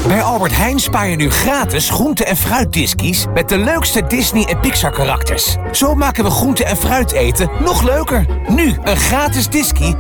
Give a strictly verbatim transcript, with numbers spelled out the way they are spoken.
Bij Albert Heijn spaar je nu gratis groente- en fruitdiskies met de leukste Disney- en Pixar-karakters. Zo maken we groente- en fruit eten nog leuker. Nu een gratis diskie